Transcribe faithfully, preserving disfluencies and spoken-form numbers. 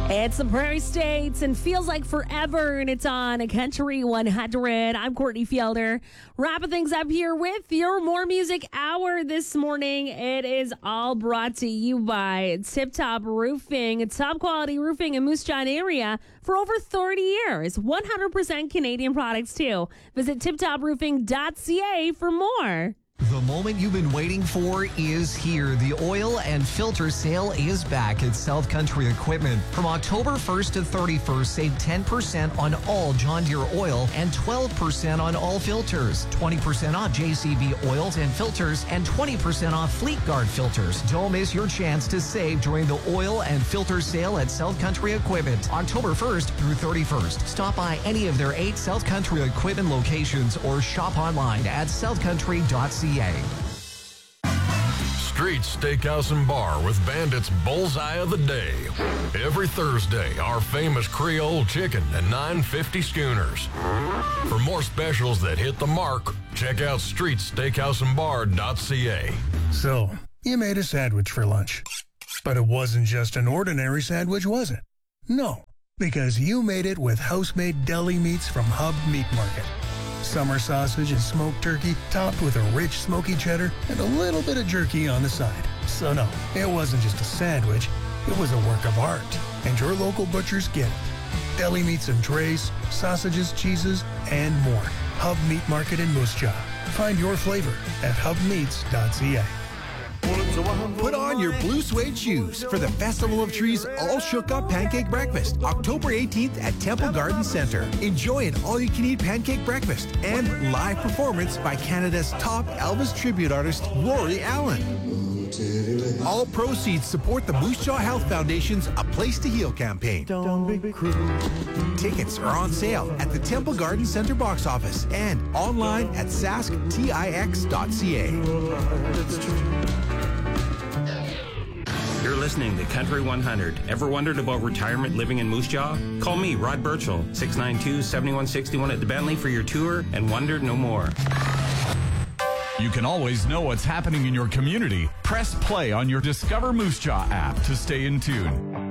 It's the Prairie States and feels like forever, and it's on a Country one hundred. I'm Courtney Fielder, wrapping things up here with your More Music Hour this morning. It is all brought to you by Tip Top Roofing. It's top quality roofing in Moose Jaw area for over thirty years. one hundred percent Canadian products too. Visit tip top roofing dot c a for more. The moment you've been waiting for is here. The oil and filter sale is back at South Country Equipment. From October first to thirty-first, save ten percent on all John Deere oil and twelve percent on all filters. twenty percent off J C B oils and filters and twenty percent off Fleet Guard filters. Don't miss your chance to save during the oil and filter sale at South Country Equipment. October first through thirty-first. Stop by any of their eight South Country Equipment locations or shop online at south country dot c a. Street Steakhouse and Bar with Bandit's Bullseye of the Day. Every Thursday, our famous Creole chicken and nine fifty schooners. For more specials that hit the mark, check out street steakhouse and bar dot c a. So, you made a sandwich for lunch. But it wasn't just an ordinary sandwich, was it? No, because you made it with house-made deli meats from Hub Meat Market. Summer sausage and smoked turkey topped with a rich smoky cheddar and a little bit of jerky on the side. So no, it wasn't just a sandwich, it was a work of art. And your local butchers get it. Deli meats and trays, sausages, cheeses, and more. Hub Meat Market in Moose Jaw. Find your flavor at hub meats dot c a. Put on your blue suede shoes for the Festival of Trees All Shook Up Pancake Breakfast, October eighteenth at Temple Garden Center. Enjoy an all-you-can-eat pancake breakfast and live performance by Canada's top Elvis tribute artist, Rory Allen. All proceeds support the Moose Jaw Health Foundation's A Place to Heal campaign. Don't be cruel. Tickets are on sale at the Temple Garden Center box office and online at sask tix dot c a. You're listening to Country one hundred. Ever wondered about retirement living in Moose Jaw? Call me, Rod Birchall, six nine two, seven one six one at the Bentley for your tour and wonder no more. You can always know what's happening in your community. Press play on your Discover Moose Jaw app to stay in tune.